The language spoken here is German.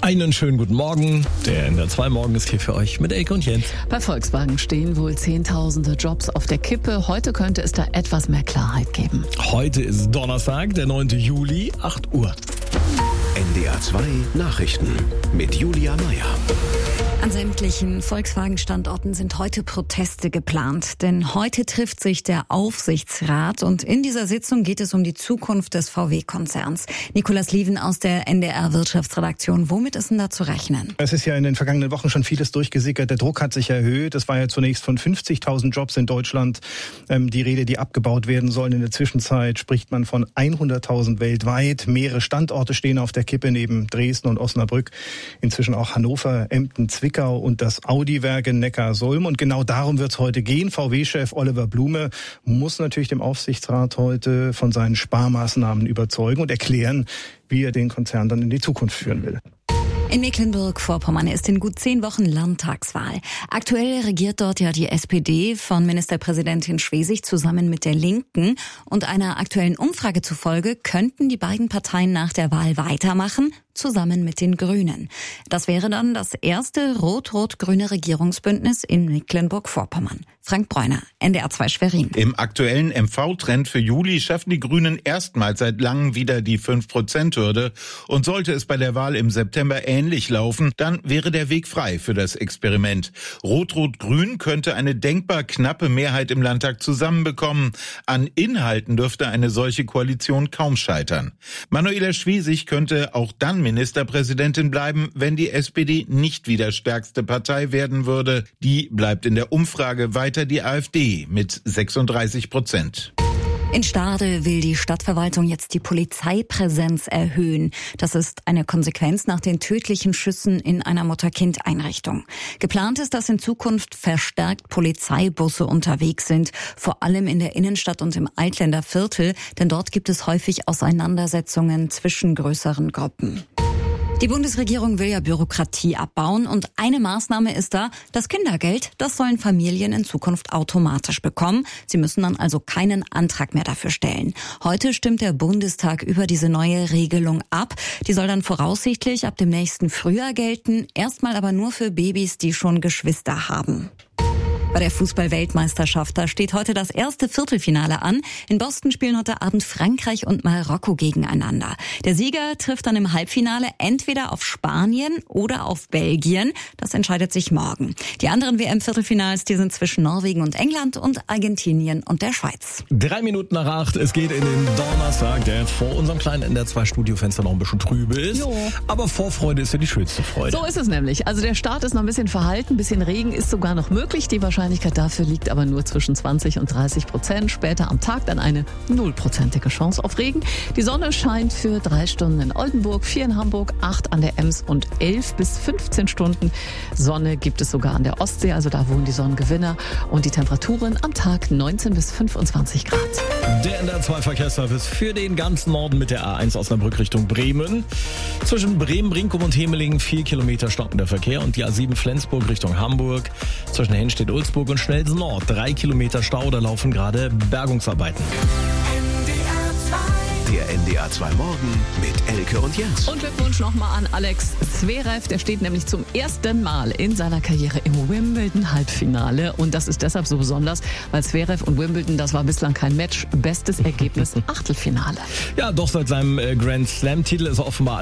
Einen schönen guten Morgen. Der NDR 2 Morgen ist hier für euch mit Elke und Jens. Bei Volkswagen stehen wohl Zehntausende Jobs auf der Kippe. Heute könnte es da etwas mehr Klarheit geben. Heute ist Donnerstag, der 9. Juli, 8 Uhr. NDR 2 Nachrichten mit Julia Meyer. An sämtlichen Volkswagen-Standorten sind heute Proteste geplant, denn heute trifft sich der Aufsichtsrat und in dieser Sitzung geht es um die Zukunft des VW-Konzerns. Nicolas Lieven aus der NDR-Wirtschaftsredaktion, womit ist denn da zu rechnen? Es ist ja in den vergangenen Wochen schon vieles durchgesickert, der Druck hat sich erhöht. Es war ja zunächst von 50.000 Jobs in Deutschland die Rede, die abgebaut werden sollen. In der Zwischenzeit spricht man von 100.000 weltweit. Mehrere Standorte stehen auf der Kippe neben Dresden und Osnabrück. Inzwischen auch Hannover, Emden, Zwickau und das Audi-Werk in Neckarsulm. Und genau darum wird es heute gehen. VW-Chef Oliver Blume muss natürlich dem Aufsichtsrat heute von seinen Sparmaßnahmen überzeugen und erklären, wie er den Konzern dann in die Zukunft führen will. In Mecklenburg-Vorpommern ist in gut 10 Wochen Landtagswahl. Aktuell regiert dort ja die SPD von Ministerpräsidentin Schwesig zusammen mit der Linken. Und einer aktuellen Umfrage zufolge könnten die beiden Parteien nach der Wahl weitermachen, zusammen mit den Grünen. Das wäre dann das erste rot-rot-grüne Regierungsbündnis in Mecklenburg-Vorpommern. Frank Bräuner, NDR 2 Schwerin. Im aktuellen MV-Trend für Juli schaffen die Grünen erstmals seit langem wieder die 5%-Hürde. Und sollte es bei der Wahl im September ähnlich laufen, dann wäre der Weg frei für das Experiment. Rot-Rot-Grün könnte eine denkbar knappe Mehrheit im Landtag zusammenbekommen. An Inhalten dürfte eine solche Koalition kaum scheitern. Manuela Schwesig könnte auch dann Ministerpräsidentin bleiben, wenn die SPD nicht wieder stärkste Partei werden würde. Die bleibt in der Umfrage weiter die AfD mit 36%. In Stade will die Stadtverwaltung jetzt die Polizeipräsenz erhöhen. Das ist eine Konsequenz nach den tödlichen Schüssen in einer Mutter-Kind-Einrichtung. Geplant ist, dass in Zukunft verstärkt Polizeibusse unterwegs sind, vor allem in der Innenstadt und im Altländer Viertel, denn dort gibt es häufig Auseinandersetzungen zwischen größeren Gruppen. Die Bundesregierung will ja Bürokratie abbauen und eine Maßnahme ist da, das Kindergeld, das sollen Familien in Zukunft automatisch bekommen. Sie müssen dann also keinen Antrag mehr dafür stellen. Heute stimmt der Bundestag über diese neue Regelung ab. Die soll dann voraussichtlich ab dem nächsten Frühjahr gelten, erstmal aber nur für Babys, die schon Geschwister haben. Bei der Fußball-Weltmeisterschaft, da steht heute das erste Viertelfinale an. In Boston spielen heute Abend Frankreich und Marokko gegeneinander. Der Sieger trifft dann im Halbfinale entweder auf Spanien oder auf Belgien. Das entscheidet sich morgen. Die anderen WM-Viertelfinals, die sind zwischen Norwegen und England und Argentinien und der Schweiz. 3 Minuten nach 8, es geht in den Donnerstag, der vor unserem kleinen NDR 2 Studiofenster noch ein bisschen trübe ist. Jo. Aber Vorfreude ist ja die schönste Freude. So ist es nämlich. Also der Start ist noch ein bisschen verhalten, ein bisschen Regen ist sogar noch möglich. Die Wahrscheinlichkeit dafür liegt aber nur zwischen 20% und 30%. Später am Tag dann eine 0%ige Chance auf Regen. Die Sonne scheint für 3 Stunden in Oldenburg, 4 in Hamburg, 8 an der Ems und 11 bis 15 Stunden Sonne gibt es sogar an der Ostsee. Also da wohnen die Sonnengewinner. Und die Temperaturen am Tag 19 bis 25 Grad. Der NDR 2 Verkehrsservice für den ganzen Norden mit der A1 Osnabrück Richtung Bremen. Zwischen Bremen, Brinkum und Hemeling 4 Kilometer stockender Verkehr und die A7 Flensburg Richtung Hamburg. Zwischen Henstedt-Ulzburg und Schnelsen Nord 3 Kilometer Stau, da laufen gerade Bergungsarbeiten. Der NDR 2 Morgen mit Elke und Jens. Und Glückwunsch nochmal an Alex Zverev. Der steht nämlich zum ersten Mal in seiner Karriere im Wimbledon-Halbfinale. Und das ist deshalb so besonders, weil Zverev und Wimbledon, das war bislang kein Match. Bestes Ergebnis, Achtelfinale. Ja, doch seit seinem Grand Slam-Titel ist offenbar